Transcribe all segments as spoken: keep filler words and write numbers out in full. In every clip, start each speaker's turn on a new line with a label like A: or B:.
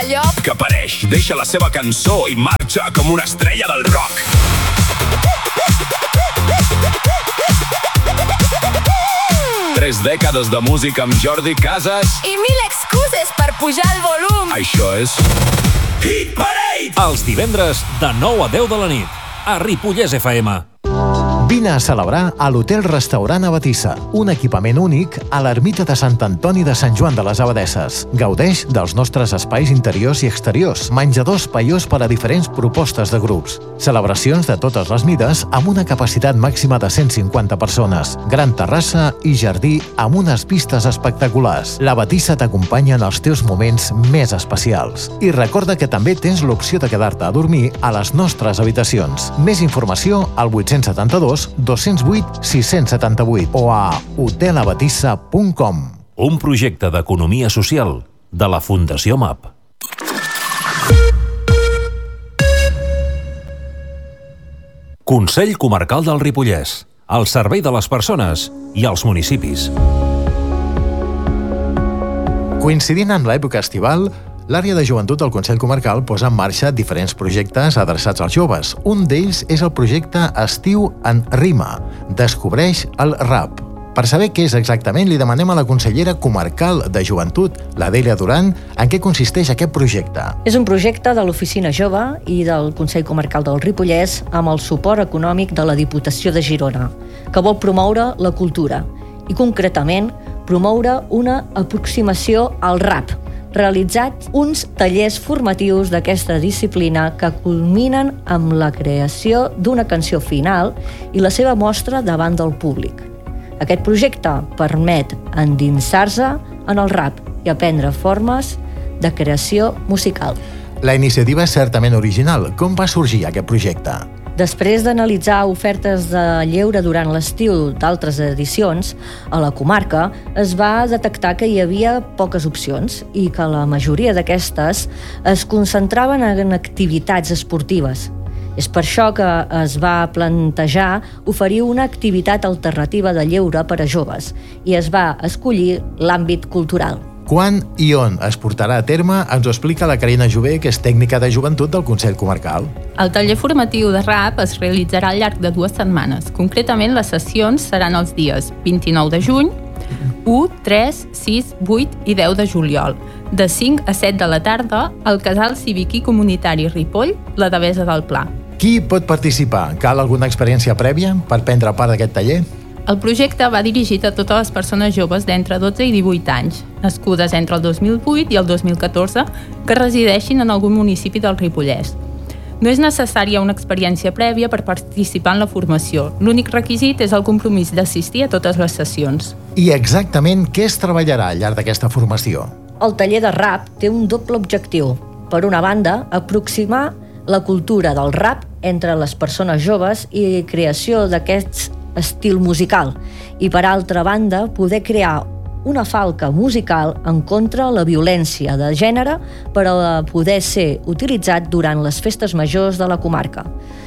A: llop
B: que apareix, deixa la seva cançó i marxa com una estrella del rock. Tres dècades de música amb Jordi Casas
A: i mil excuses per pujar el volum.
B: Això és Hit Parade!
C: Els divendres de nou a deu de la nit a Ripollès F M.
D: Vine a celebrar a l'Hotel Restaurant Abatissa, un equipament únic a l'ermita de Sant Antoni de Sant Joan de les Abadesses. Gaudeix dels nostres espais interiors i exteriors, menjadors paiós per a diferents propostes de grups, celebracions de totes les mides amb una capacitat màxima de cent cinquanta persones, gran terrassa i jardí amb unes vistes espectaculars. L'Abatissa t'acompanya en els teus moments més especials. I recorda que també tens l'opció de quedar-te a dormir a les nostres habitacions. Més informació al vuit set dos dos zero vuit sis set vuit o a hotel abatissa punt com.
C: Un projecte d'economia social de la Fundació M A P. Consell Comarcal del Ripollès, al servei de les persones i els municipis.
D: Coincidint amb l'època estival, l'àrea de joventut del Consell Comarcal posa en marxa diferents projectes adreçats als joves. Un d'ells és el projecte Estiu en Rima. Descobreix el rap. Per saber què és exactament, li demanem a la consellera comarcal de joventut, l'Adèlia Duran, en què consisteix aquest projecte.
E: És un projecte de l'Oficina Jove i del Consell Comarcal del Ripollès amb el suport econòmic de la Diputació de Girona, que vol promoure la cultura i, concretament, promoure una aproximació al rap, realitzat uns tallers formatius d'aquesta disciplina que culminen amb la creació d'una canció final i la seva mostra davant del públic. Aquest projecte permet endinsar-se en el rap i aprendre formes de creació musical.
D: La iniciativa és certament original. Com va sorgir aquest projecte?
E: Després d'analitzar ofertes de lleure durant l'estiu d'altres edicions, a la comarca es va detectar que hi havia poques opcions i que la majoria d'aquestes es concentraven en activitats esportives. És per això que es va plantejar oferir una activitat alternativa de lleure per a joves i es va escollir l'àmbit cultural.
D: Quan i on es portarà a terme ens ho explica la Carina Jové, que és tècnica de joventut del Consell Comarcal.
F: El taller formatiu de rap es realitzarà al llarg de dues setmanes. Concretament, les sessions seran els dies vint-i-nou de juny, u, tres, sis, vuit i deu de juliol, de cinc a set de la tarda al Casal Cívic i Comunitari Ripoll, la Devesa del Pla.
D: Qui pot participar? Cal alguna experiència prèvia per prendre part d'aquest taller?
F: El projecte va dirigit a totes les persones joves d'entre dotze i divuit anys, nascudes entre el dos mil vuit i el dos mil catorze, que resideixin en algun municipi del Ripollès. No és necessària una experiència prèvia per participar en la formació. L'únic requisit és el compromís d'assistir a totes les sessions.
D: I exactament què es treballarà al llarg d'aquesta formació?
E: El taller de rap té un doble objectiu. Per una banda, aproximar la cultura del rap entre les persones joves i creació d'aquests estil musical, i per altra banda poder crear una falca musical en contra la violència de gènere per a poder ser utilitzat durant les festes majors de la comarca.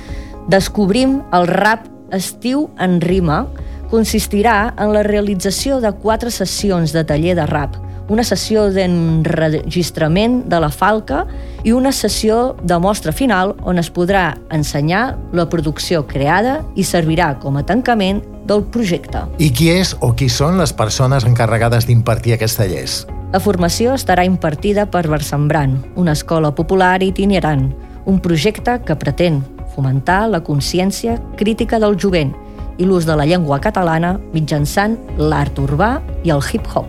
E: Descobrim el rap Estiu en Rima consistirà en la realització de quatre sessions de taller de rap, una sessió d'enregistrament de la falca i una sessió de mostra final on es podrà ensenyar la producció creada i servirà com a tancament del projecte.
D: I qui és o qui són les persones encarregades d'impartir aquests tallers?
E: La formació estarà impartida per Versemblant, una escola popular itinerant, un projecte que pretén fomentar la consciència crítica del jovent i l'ús de la llengua catalana mitjançant l'art urbà i el hip-hop.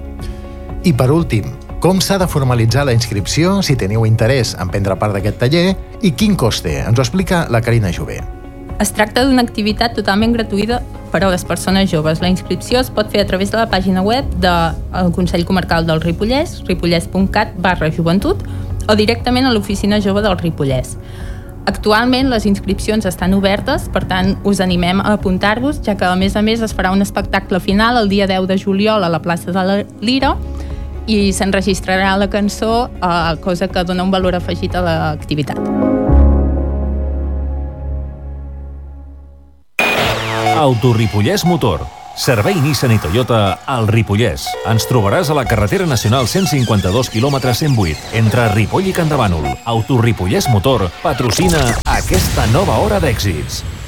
D: I per últim, com s'ha de formalitzar la inscripció si teniu interès en prendre part d'aquest taller i quin cost té? Ens ho explica la Carina Jové.
F: Es tracta d'una activitat totalment gratuïta per a les persones joves. La inscripció es pot fer a través de la pàgina web del Consell Comarcal del Ripollès, ripollès punt cat barra joventut, o directament a l'Oficina Jove del Ripollès. Actualment les inscripcions estan obertes, per tant us animem a apuntar-vos, ja que a més a més es farà un espectacle final el dia deu de juliol a la plaça de la Lira i s'enregistrarà la cançó, eh, cosa que dona un valor afegit a l'activitat.
C: Autoripollès Motor, Servei Nissan i Toyota al Ripollès. Ens trobaràs a la carretera nacional cent cinquanta-dos quilòmetres cent vuit, entre Ripoll i Campdevànol. Autoripollès Motor patrocina aquesta nova hora d'èxits.